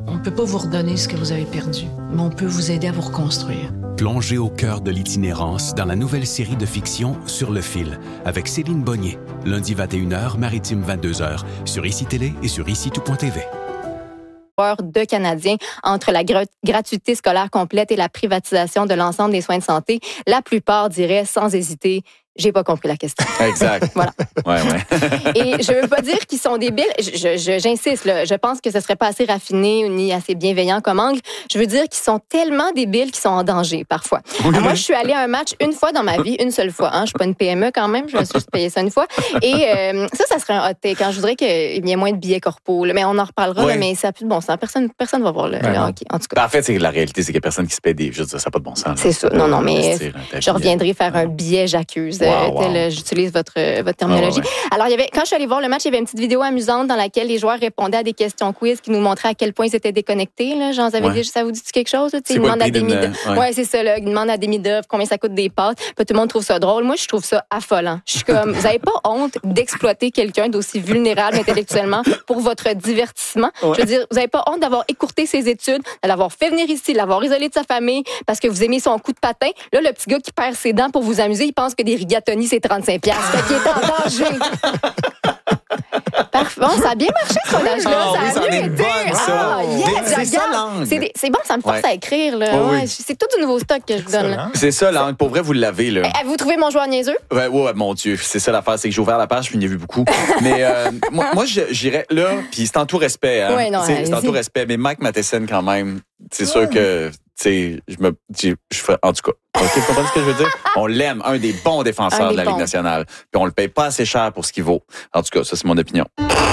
On ne peut pas vous redonner ce que vous avez perdu, mais on peut vous aider à vous reconstruire. Plongez au cœur de l'itinérance dans la nouvelle série de fiction Sur le fil, avec Céline Bonnier, lundi 21h, maritime 22h, sur ICI Télé et sur ICI-tout.tv. De Canadiens entre la gratuité scolaire complète et la privatisation de l'ensemble des soins de santé, la plupart diraient sans hésiter « j'ai pas compris la question ». Exact. Voilà. Ouais. Et je veux pas dire qu'ils sont débiles. J'insiste, là, je pense que ce serait pas assez raffiné ni assez bienveillant comme angle. Je veux dire qu'ils sont tellement débiles qu'ils sont en danger parfois. Moi, je suis allée à un match une fois dans ma vie, une seule fois. Je suis pas une PME quand même, je me suis juste payé ça une fois. Et ça serait un hot take. Je voudrais qu'il y ait moins de billets corpos. Mais on en reparlera, là, mais ça n'a plus de bon sens. Personne va voir le hockey, en tout cas. En fait, c'est que la réalité, c'est qu'il y a personne qui se paie des... Je veux dire, ça n'a pas de bon sens. C'est ça. Non, mais je reviendrai faire un billet j'accuse. J'utilise votre terminologie. Alors, quand je suis allée voir le match, il y avait une petite vidéo amusante dans laquelle les joueurs répondaient à des questions quiz qui nous montraient à quel point ils étaient déconnectés. Là. Genre, ça vous dit quelque chose? Ils demandent à Demi-Dove. Ouais, c'est ça. Là. Ils demandent à Demi-Dove combien ça coûte des pâtes. Puis tout le monde trouve ça drôle. Moi, je trouve ça affolant. Je suis comme, vous n'avez pas honte d'exploiter quelqu'un d'aussi vulnérable intellectuellement pour votre divertissement? Ouais. Je veux dire, vous n'avez pas honte d'avoir écourté ses études, de l'avoir fait venir ici, de l'avoir isolé de sa famille parce que vous aimez son coup de patin. Là, le petit gars qui perd ses dents pour vous amuser, il pense que des rigatoni, c'est 35$. Fait qu'il est en danger. Parfait. Bon, ça a bien marché, ce sondage-là. Ça a mieux été. C'est ça, l'angle. C'est bon, ça me force à écrire. Là. C'est tout du nouveau stock que je vous donne. Là. C'est ça, l'angle. Pour vrai, vous l'avez. Là. Avez-vous trouvé mon joueur niaiseux? Ouais, mon Dieu. C'est ça l'affaire. C'est que j'ai ouvert la page, puis il y en a vu beaucoup. Mais moi j'irais là, puis c'est en tout respect. Hein. C'est en tout respect. Mais Mike Matheson, quand même, c'est sûr que... je fais, en tout cas, OK, vous comprenez ce que je veux dire? On l'aime, un des bons défenseurs de la Ligue nationale. Puis on le paye pas assez cher pour ce qu'il vaut. En tout cas, ça, c'est mon opinion.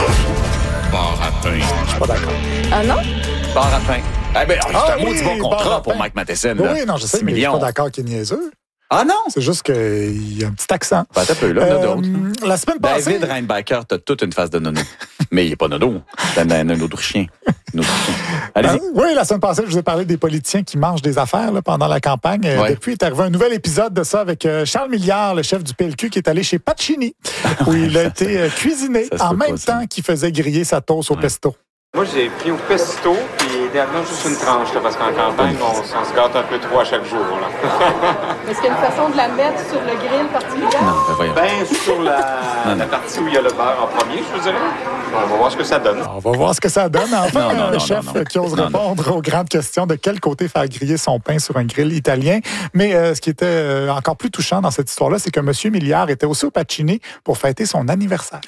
Baratin. Je suis pas d'accord. Ah non? Baratin. C'est un maudit bon contrat pour Mike Matheson. Oui, non, je sais, mais je suis pas d'accord qu'il est niaiseux. Ah non? C'est juste qu'il y a un petit accent. T'as peu, là, nono. La semaine passée... David Reinbacher, t'as toute une face de nono. Mais il est pas nono. C'est un autre chien. Allez-y. Oui, la semaine passée, je vous ai parlé des politiciens qui mangent des affaires là, pendant la campagne. Depuis, est arrivé un nouvel épisode de ça avec Charles Milliard, le chef du PLQ, qui est allé chez Pacini, où il a été cuisiné en même temps qu'il faisait griller sa toast au pesto. Moi, j'ai pris au pesto, puis idéalement juste une tranche, là, parce qu'en campagne, on se gâte un peu trop à chaque jour. Là. Est-ce qu'il y a une façon de la mettre sur le grill particulière? Non, sur la partie où il y a le beurre en premier, je vous dirais. On va voir ce que ça donne. On va voir ce que ça donne. Enfin, un chef qui ose répondre aux grandes questions de quel côté faire griller son pain sur un grill italien. Mais ce qui était encore plus touchant dans cette histoire-là, c'est que M. Milliard était aussi au Pacini pour fêter son anniversaire.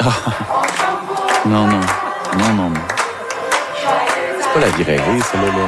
Non. C'est pas la vie rêvée, celle-là.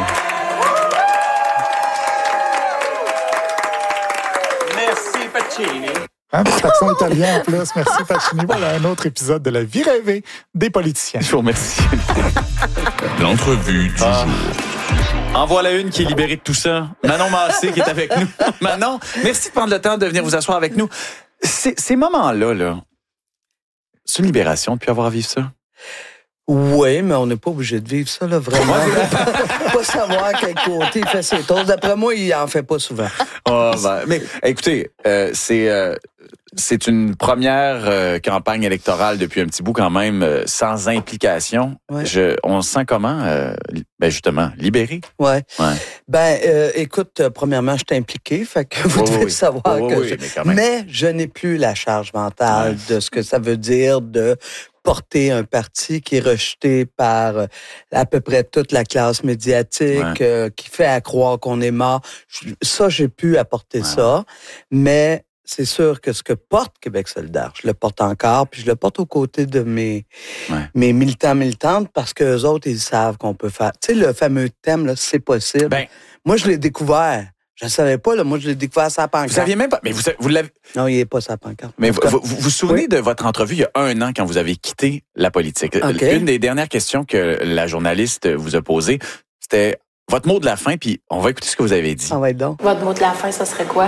Merci, Pacini. Petit accent italien en plus. Merci, Pacini. Voilà un autre épisode de la vie rêvée des politiciens. Je vous remercie. L'entrevue du jour. En voilà une qui est libérée de tout ça. Manon Massé qui est avec nous. Manon, merci de prendre le temps de venir vous asseoir avec nous. Ces moments-là, là, c'est une libération de plus avoir à vivre ça? Oui, mais on n'est pas obligé de vivre ça, là, vraiment. Pas savoir à quel côté il fait ses toasts. D'après moi, il en fait pas souvent. Mais écoutez, c'est une première campagne électorale depuis un petit bout quand même, sans implication. Ouais. On se sent comment, justement, libéré? Ouais. Écoute, premièrement, je suis impliqué, fait que vous devez savoir que mais je n'ai plus la charge mentale de ce que ça veut dire de porter un parti qui est rejeté par à peu près toute la classe médiatique, qui fait à croire qu'on est mort. Ça, j'ai pu apporter ça, mais c'est sûr que ce que porte Québec solidaire, je le porte encore, puis je le porte aux côtés de mes militants-militantes, parce qu'eux autres, ils savent qu'on peut faire. Tu sais, le fameux thème, là, c'est possible. Moi, je l'ai découvert. Je ne savais pas, là. Moi, je l'ai découvert sur la pancarte. Vous saviez même pas. Mais vous l'avez. Non, il n'est pas sur la pancarte. Mais vous vous souvenez de votre entrevue il y a 1 an quand vous avez quitté la politique? Okay. Une des dernières questions que la journaliste vous a posées, c'était votre mot de la fin, puis on va écouter ce que vous avez dit. Ah ouais, donc. Votre mot de la fin, ça serait quoi?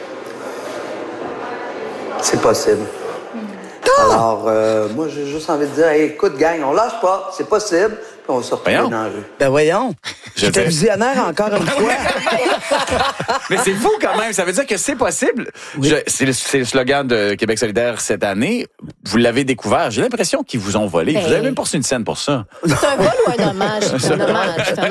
C'est possible. Alors, moi, j'ai juste envie de dire, hey, écoute, gang, on lâche pas, c'est possible. Puis on va se retrouver dans la rue. Ben voyons. J'étais visionnaire encore une fois. Mais c'est fou quand même. Ça veut dire que c'est possible. Oui. C'est le slogan de Québec solidaire cette année. Vous l'avez découvert. J'ai l'impression qu'ils vous ont volé. Vous avez même pas reçu une scène pour ça. C'est un vol ou un hommage? C'est un hommage.